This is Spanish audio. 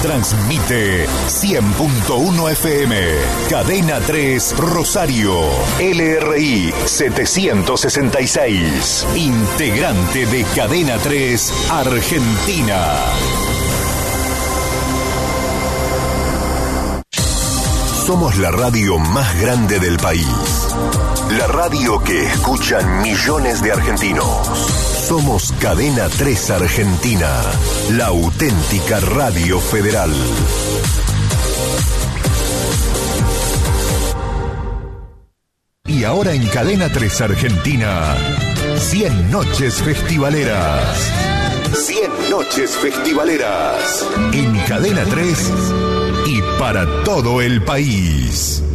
Transmite 100.1 FM. Cadena 3 Rosario. LRI 766. Integrante de Cadena 3 Argentina. Somos la radio más grande del país. La radio que escuchan millones de argentinos. Somos Cadena 3 Argentina, la auténtica radio federal. Y ahora en Cadena 3 Argentina, 100 noches festivaleras. 100 noches festivaleras. En Cadena 3 y para todo el país.